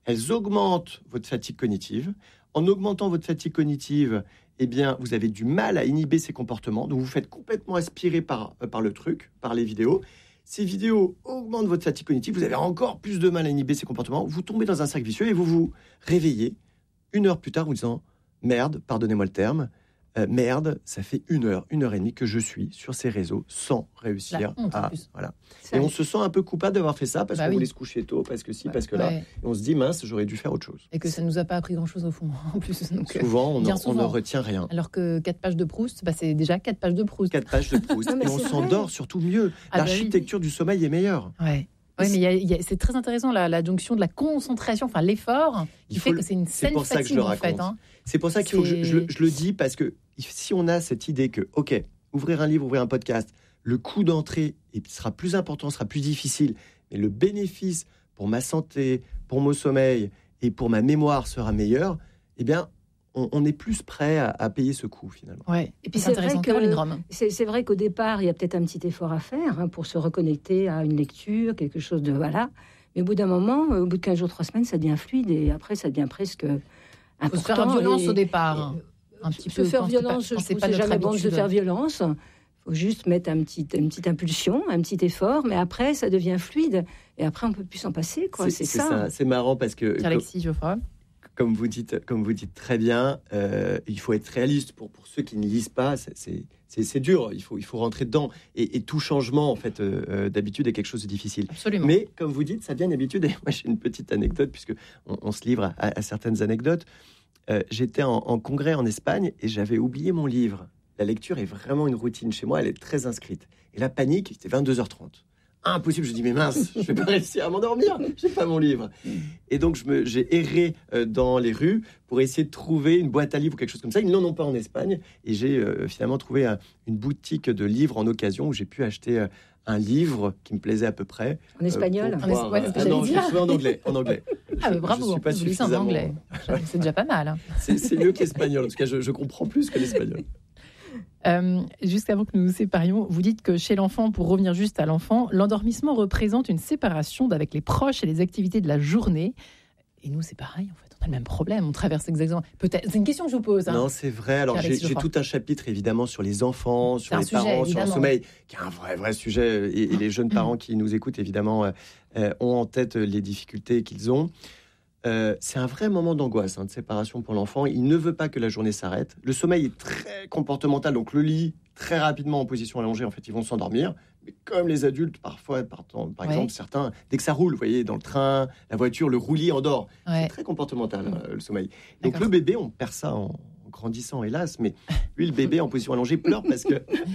elles augmentent votre fatigue cognitive. En augmentant votre fatigue cognitive, eh bien, vous avez du mal à inhiber ces comportements. Donc, vous faites complètement aspirer par le truc, par les vidéos. Ces vidéos augmentent votre fatigue cognitive. Vous avez encore plus de mal à inhiber ces comportements. Vous tombez dans un cercle vicieux et vous vous réveillez 1 heure plus tard en vous disant « Merde, pardonnez-moi le terme, merde, ça fait 1 heure, 1 heure et demie que je suis sur ces réseaux sans réussir à... » Voilà. Et on se sent un peu coupable d'avoir fait ça parce qu'on voulait se coucher tôt, parce que parce que là. Et on se dit, mince, j'aurais dû faire autre chose. Et que ça ne nous a pas appris grand-chose au fond, en plus. Donc, souvent, on ne retient rien. Alors que 4 pages de Proust, c'est déjà 4 pages de Proust. 4 pages de Proust. Et on s'endort surtout mieux. L'architecture du sommeil est meilleure. Oui, mais c'est très intéressant, l'adjonction de la concentration, enfin l'effort, qui fait que c'est une saine fatigue, en fait. C'est pour ça qu'il faut que je le dis, parce que si on a cette idée que, OK, ouvrir un livre, ouvrir un podcast, le coût d'entrée sera plus important, sera plus difficile, mais le bénéfice pour ma santé, pour mon sommeil et pour ma mémoire sera meilleur, eh bien, on est plus prêt à payer ce coût, finalement. Ouais. Et puis c'est vrai qu'au départ, il y a peut-être un petit effort à faire pour se reconnecter à une lecture, quelque chose de... Voilà. Mais au bout d'un moment, au bout de 15 jours, 3 semaines, ça devient fluide et après, ça devient presque important. Il faut se faire violence au départ. Un petit peu. Se faire violence, je trouve que c'est jamais bon de se faire violence. Il faut juste mettre une petite impulsion, un petit effort, mais après, ça devient fluide. Et après, on ne peut plus s'en passer, quoi. C'est ça. C'est marrant parce que... Alexis Geoffroy. Comme vous dites très bien, il faut être réaliste. Pour ceux qui ne lisent pas, c'est dur. Il faut rentrer dedans. Et tout changement, en fait, d'habitude, est quelque chose de difficile. Absolument. Mais comme vous dites, ça devient une habitude. Et moi, j'ai une petite anecdote, puisque on se livre à certaines anecdotes. J'étais en congrès en Espagne et j'avais oublié mon livre. La lecture est vraiment une routine chez moi. Elle est très inscrite. Et la panique, c'était 22h30. Impossible, je dis mais mince, je vais pas réussir à m'endormir, j'ai pas mon livre. Et donc j'ai erré dans les rues pour essayer de trouver une boîte à livres ou quelque chose comme ça. Ils n'en ont pas en Espagne et j'ai finalement trouvé une boutique de livres en occasion où j'ai pu acheter un livre qui me plaisait à peu près. En espagnol. Non, je suis en anglais. Bravo, je suis pas suffisamment... en anglais. C'est déjà pas mal. Hein. C'est mieux que l'espagnol. En tout cas, je comprends plus que l'espagnol. Juste avant que nous nous séparions, vous dites que chez l'enfant, pour revenir juste à l'enfant, l'endormissement représente une séparation avec les proches et les activités de la journée. Et nous, c'est pareil, en fait, on a le même problème, on traverse exactement. Peut-être, c'est une question que je vous pose. Hein. Non, c'est vrai. Alors, j'ai tout un chapitre, évidemment, sur les enfants, sur les parents, sur le sommeil, qui est un vrai sujet. Et les jeunes parents qui nous écoutent, évidemment, ont en tête les difficultés qu'ils ont. C'est un vrai moment d'angoisse, de séparation pour l'enfant. Il ne veut pas que la journée s'arrête. Le sommeil est très comportemental, donc le lit, très rapidement en position allongée, en fait, ils vont s'endormir. Mais comme les adultes, parfois, par exemple, certains, dès que ça roule, vous voyez, dans le train, la voiture, le roulis endort. C'est très comportemental, le sommeil. Donc le bébé, on perd ça en grandissant, hélas, mais lui, le bébé en position allongée pleure parce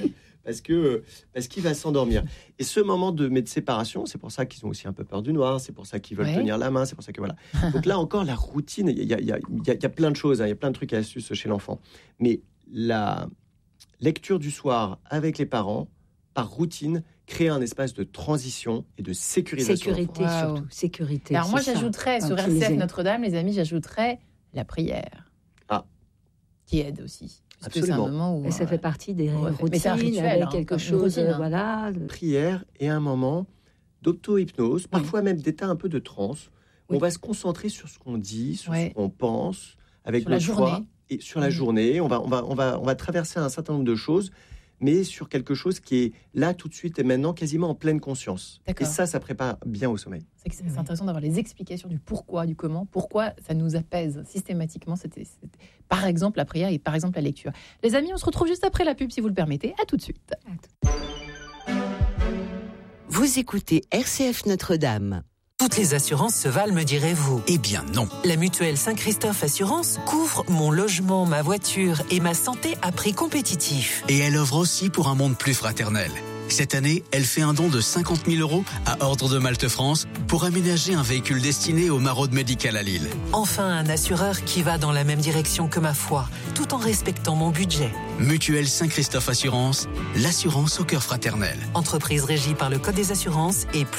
qu'il va s'endormir. Et ce moment de séparation, c'est pour ça qu'ils ont aussi un peu peur du noir, c'est pour ça qu'ils veulent tenir la main, c'est pour ça que voilà. Donc là encore, la routine, il y a plein de choses, il y a plein de trucs et astuces chez l'enfant. Mais la lecture du soir avec les parents, par routine, crée un espace de transition et de sécurisation. Sécurité. Alors moi, j'ajouterais sur RCF Notre-Dame, les amis, j'ajouterais la prière. Qui aide aussi. Absolument. C'est un moment où, et ça fait partie des routines, mais c'est un rituel, avec quelque chose, voilà. Prière et un moment d'auto-hypnose, parfois même d'état un peu de transe, où on va se concentrer sur ce qu'on dit, sur ce qu'on pense, avec sur notre foi, et sur la journée. On va traverser un certain nombre de choses, mais sur quelque chose qui est là tout de suite et maintenant, quasiment en pleine conscience. D'accord. Et ça prépare bien au sommeil. C'est intéressant d'avoir les explications du pourquoi, du comment, pourquoi ça nous apaise systématiquement. C'était par exemple la prière et par exemple la lecture. Les amis, on se retrouve juste après la pub, si vous le permettez. À tout de suite. Vous écoutez RCF Notre-Dame. Toutes les assurances se valent, me direz-vous. Eh bien non. La mutuelle Saint-Christophe Assurance couvre mon logement, ma voiture et ma santé à prix compétitif. Et elle offre aussi pour un monde plus fraternel. Cette année, elle fait un don de 50 000 € à Ordre de Malte France pour aménager un véhicule destiné aux maraudes médicales à Lille. Enfin, un assureur qui va dans la même direction que ma foi, tout en respectant mon budget. Mutuelle Saint-Christophe Assurance, l'assurance au cœur fraternel. Entreprise régie par le Code des assurances et